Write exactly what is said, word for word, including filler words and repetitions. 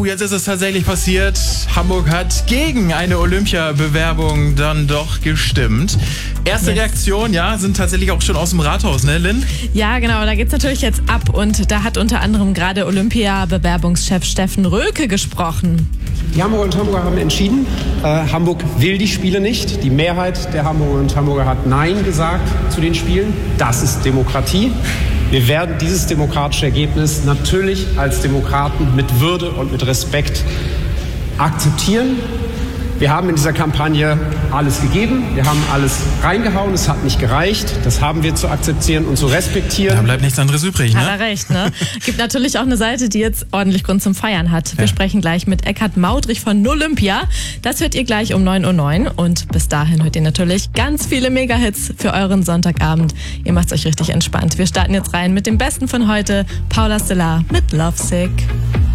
jetzt ist es tatsächlich passiert. Hamburg hat gegen eine Olympia-Bewerbung dann doch gestimmt. Erste yes. Reaktion, ja, sind tatsächlich auch schon aus dem Rathaus, ne, Lynn? Ja, genau, da geht's natürlich jetzt ab und da hat unter anderem gerade Olympia-Bewerbungschef Steffen Röke gesprochen. Die Hamburger und Hamburger haben entschieden, äh, Hamburg will die Spiele nicht. Die Mehrheit der Hamburger und Hamburger hat Nein gesagt zu den Spielen. Das ist Demokratie. Wir werden dieses demokratische Ergebnis natürlich als Demokraten mit Würde und mit Respekt akzeptieren. Wir haben in dieser Kampagne alles gegeben, wir haben alles reingehauen, es hat nicht gereicht. Das haben wir zu akzeptieren und zu respektieren. Da bleibt nichts anderes übrig, ne? Hat er recht, ne? Gibt natürlich auch eine Seite, die jetzt ordentlich Grund zum Feiern hat. Wir ja. sprechen gleich mit Eckhard Maudrich von Olympia. Das hört ihr gleich um neun Uhr neun und bis dahin hört ihr natürlich ganz viele Mega-Hits für euren Sonntagabend. Ihr macht's euch richtig entspannt. Wir starten jetzt rein mit dem Besten von heute, Paula Stellar mit Lovesick.